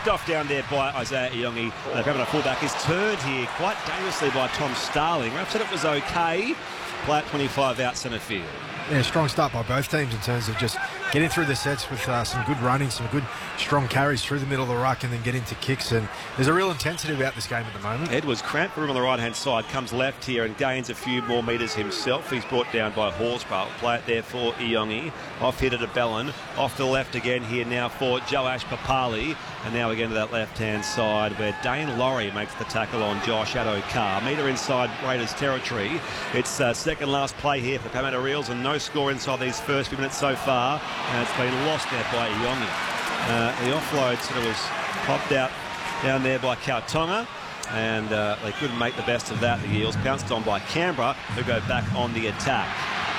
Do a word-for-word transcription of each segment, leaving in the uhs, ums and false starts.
picked off down there by Isaiah Iongi. The Parramatta fullback is turned here quite dangerously by Tom Starling. Ref said it was okay. Play at twenty-five out centre field. Yeah, strong start by both teams in terms of just getting through the sets with uh, some good running, some good strong carries through the middle of the ruck and then get into kicks. And there's a real intensity about this game at the moment. Edwards cramped for him on the right-hand side, comes left here and gains a few more metres himself. He's brought down by Horsburgh. Play it there for Iongi. Off here to DeBellin. Off to the left again here now for Joash Papali. And now again to that left-hand side where Dane Laurie makes the tackle on Josh Addo-Carr. Metre inside Raiders territory. It's uh, second last play here for Parramatta Eels and no score inside these first few minutes so far. And it's been lost there by Iongi. Uh, the offload sort of was popped out down there by Kautonga. And uh, they couldn't make the best of that. The Eels pounced on by Canberra, who go back on the attack.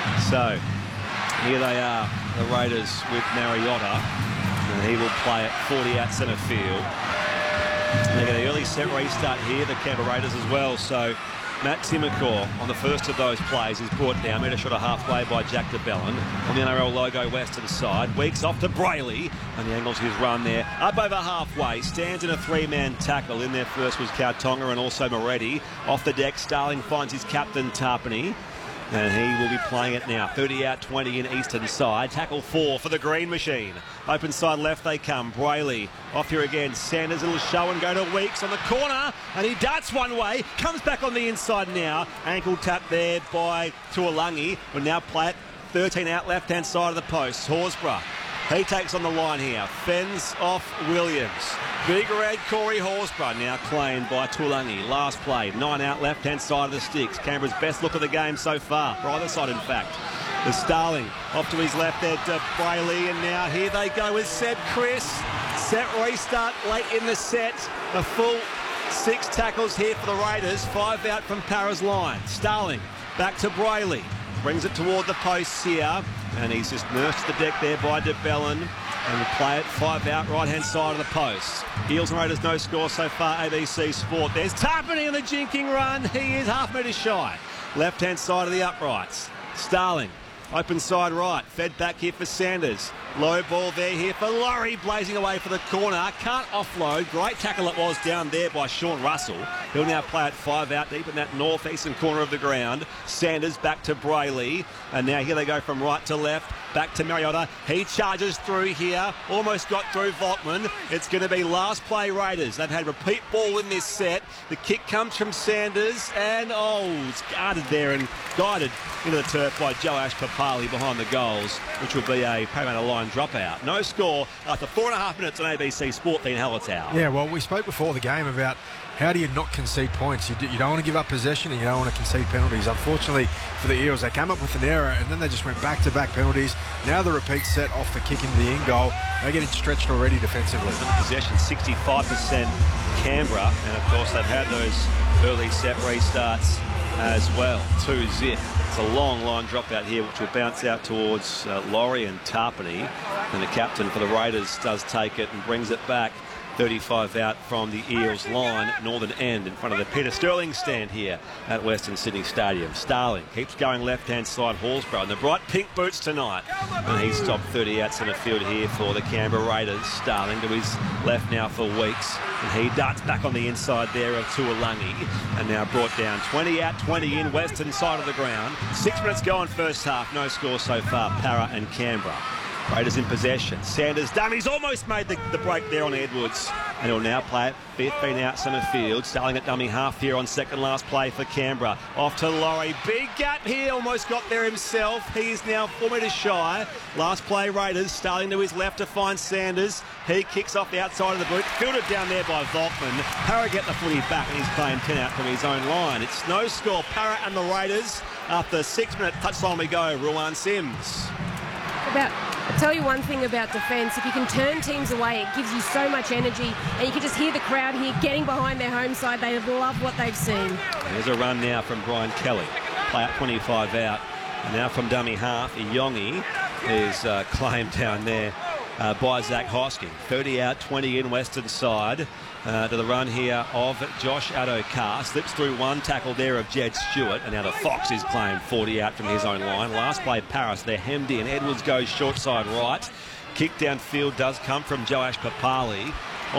So here they are, the Raiders with Mariota. And he will play at forty out centre field. And they get an early set restart here, the Canberra Raiders as well. So Matt Timokor on the first of those plays is brought down, metre shot a halfway by Jack DeBellin. On the N R L logo western side, Weeks off to Brayley, and the angles his run there up over halfway. Stands in a three-man tackle. In there first was Kautonga and also Moretti. Off the deck, Starling finds his captain Tarpany. And he will be playing it now. thirty out, twenty in eastern side. Tackle four for the Green Machine. Open side left they come. Brayley off here again. Sanders, a little show and go to Weeks on the corner. And he darts one way. Comes back on the inside now. Ankle tap there by Tuolangi. Will now play it thirteen out left-hand side of the post. Horsburgh. He takes on the line here. Fends off Williams. Big red Corey Horsburgh now claimed by Tuolangi. Last play, nine out left-hand side of the sticks. Canberra's best look of the game so far. For either side, in fact. The Starling off to his left there to Brayley. And now here they go with Seb Chris. Set restart late in the set. A full six tackles here for the Raiders. Five out from Para's line. Starling back to Brayley. Brings it toward the posts here. And he's just nursed the deck there by DeBellin. And will play it five out, right-hand side of the post. Eels and Raiders no score so far, A B C Sport. There's Tarpany on the jinking run. He is half metre shy. Left-hand side of the uprights. Starling, open side right. Fed back here for Sanders. Low ball there here for Laurie, blazing away for the corner. Can't offload. Great tackle it was down there by Sean Russell. He'll now play it five out deep in that northeastern corner of the ground. Sanders back to Brayley. And now here they go from right to left. Back to Mariota. He charges through here. Almost got through Volkman. It's going to be last play Raiders. They've had repeat ball in this set. The kick comes from Sanders. And, oh, it's guarded there and guided into the turf by Joash Papali behind the goals, which will be a Parramatta line dropout. No score after four and a half minutes on A B C Sport being Hallertau. Yeah, well, we spoke before the game about how do you not concede points? You, do, you don't want to give up possession and you don't want to concede penalties. Unfortunately for the Eels, they came up with an error and then they just went back-to-back penalties. Now the repeat set off the kick into the in goal. They're getting stretched already defensively. Possession sixty-five percent Canberra, and of course they've had those early set restarts as well. Two zip. It's a long line drop out here, which will bounce out towards uh, Laurie and Tarpany. And the captain for the Raiders does take it and brings it back. thirty-five out from the Eels line, northern end, in front of the Peter Sterling stand here at Western Sydney Stadium. Starling keeps going left-hand side, Horsburgh, and the bright pink boots tonight. And he's stopped thirty out centre field here for the Canberra Raiders. Starling to his left now for Weeks, and he darts back on the inside there of Tuolangi, and now brought down twenty out, twenty in, western side of the ground. Six minutes gone first half, no score so far, Para and Canberra. Raiders in possession. Sanders dummies almost made the, the break there on Edwards. And he'll now play it fifteen out centre field. Starling at dummy half here on second last play for Canberra. Off to Laurie. Big gap here. Almost got there himself. He is now four metres shy. Last play Raiders. Starling to his left to find Sanders. He kicks off the outside of the boot. Fielded down there by Volkman. Para get the footy back and he's playing ten out from his own line. It's no score. Para and the Raiders. After six minute touchline we go. Ruan Sims. About, I'll tell you one thing about defence. If you can turn teams away, it gives you so much energy. And you can just hear the crowd here getting behind their home side. They love what they've seen. There's a run now from Brian Kelly. Play at twenty-five out. And now from dummy half, Iongi is uh, claimed down there uh, by Zach Hosking. thirty out, twenty in, western side. Uh, to the run here of Josh Addo-Carr. Slips through one tackle there of Jed Stewart. And now the Fox is claimed forty out from his own line. Last play Paris, they're hemmed in. Edwards goes short side right. Kick downfield does come from Joash Papali.